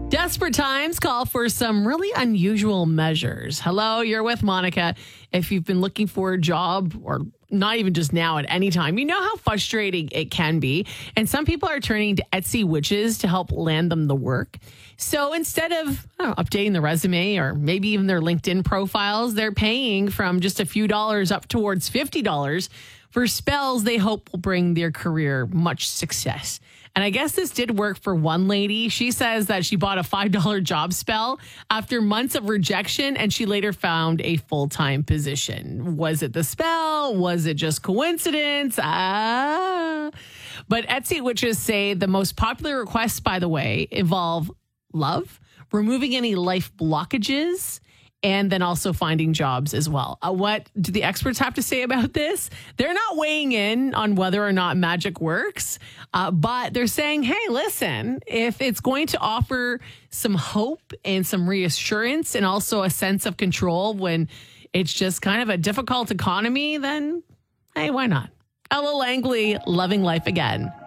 Desperate times call for some really unusual measures. Hello, you're with Monica. If you've been looking for a job, or not even just now, at any time, you know how frustrating it can be. And some people are turning to Etsy witches to help land them the work. So instead of updating the resume or maybe even their LinkedIn profiles, they're paying from just a few dollars up towards $50 for spells they hope will bring their career much success. And I guess this did work for one lady. She says that she bought a $5 job spell after months of rejection, and she later found a full-time position. Was it the spell? Was it just coincidence? But Etsy witches say the most popular requests, by the way, involve love, removing any life blockages, and then also finding jobs as well. What do the experts have to say about this? They're not weighing in on whether or not magic works, but they're saying, hey, listen, if it's going to offer some hope and some reassurance and also a sense of control when it's just kind of a difficult economy, then hey, why not? Ella Langley, Loving Life Again.